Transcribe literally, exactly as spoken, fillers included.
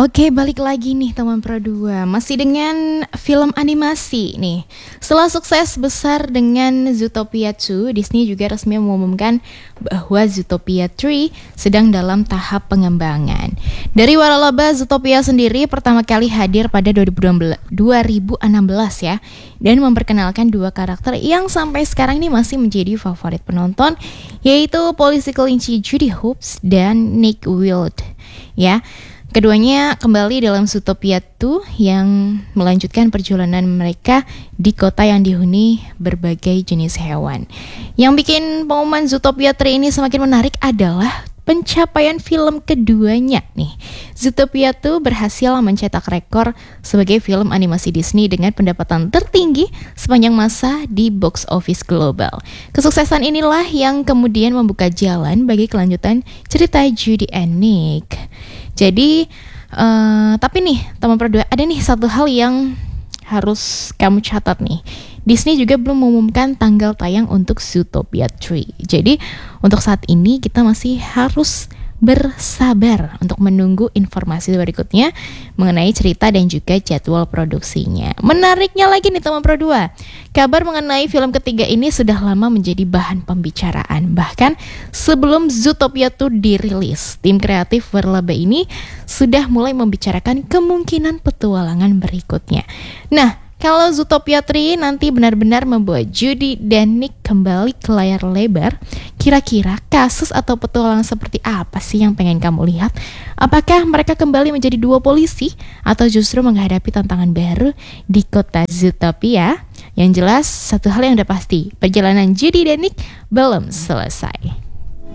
Oke, balik lagi nih teman Pro dua. Masih dengan film animasi nih. Setelah sukses besar dengan Zootopia dua, Disney juga resmi mengumumkan bahwa Zootopia tiga sedang dalam tahap pengembangan. Dari waralaba, Zootopia sendiri pertama kali hadir pada dua ribu enam belas ya, dan memperkenalkan dua karakter yang sampai sekarang ini masih menjadi favorit penonton, yaitu polisi kelinci Judy Hopps dan Nick Wilde ya. Keduanya kembali dalam Zootopia dua yang melanjutkan perjalanan mereka di kota yang dihuni berbagai jenis hewan. Yang bikin pengumuman Zootopia tiga ini semakin menarik adalah pencapaian film keduanya nih. Zootopia dua berhasil mencetak rekor sebagai film animasi Disney dengan pendapatan tertinggi sepanjang masa di box office global. Kesuksesan inilah yang kemudian membuka jalan bagi kelanjutan cerita Judy and Nick. Jadi, uh, tapi nih teman Pro dua, ada nih satu hal yang harus kamu catat nih. Disney juga belum mengumumkan tanggal tayang untuk Zootopia tiga. Jadi, untuk saat ini kita masih harus bersabar untuk menunggu informasi berikutnya mengenai cerita dan juga jadwal produksinya. Menariknya lagi nih teman Pro dua, kabar mengenai film ketiga ini sudah lama menjadi bahan pembicaraan. Bahkan sebelum Zootopia dua dirilis, tim kreatif waralaba ini sudah mulai membicarakan kemungkinan petualangan berikutnya. Nah, kalau Zootopia tiga nanti benar-benar membawa Judy dan Nick kembali ke layar lebar, kira-kira kasus atau petualangan seperti apa sih yang pengen kamu lihat? Apakah mereka kembali menjadi dua polisi atau justru menghadapi tantangan baru di kota Zootopia? Yang jelas, satu hal yang udah pasti, perjalanan Judy dan Nick belum selesai.